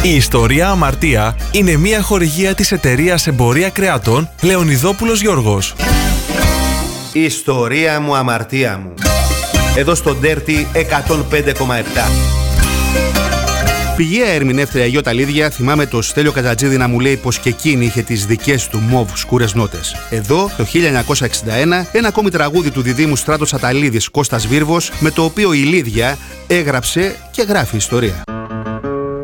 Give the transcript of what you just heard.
Η ιστορία Αμαρτία είναι μια χορηγία της εταιρείας Εμπορία Κρεατών Λεωνιδόπουλος Γιώργος. Η ιστορία μου, αμαρτία μου. Εδώ στο Dirty 105,7. Πηγαία ερμηνεύτρια Γιώτα Λίδια, θυμάμαι το Στέλιο Κατατζίδη να μου λέει πως και εκείνη είχε τις δικές του μοβ σκούρες νότες. Εδώ, το 1961, ένα ακόμη τραγούδι του διδήμου Στράτος Αταλίδης Κώστας Βίρβος, με το οποίο η Λίδια έγραψε και γράφει ιστορία.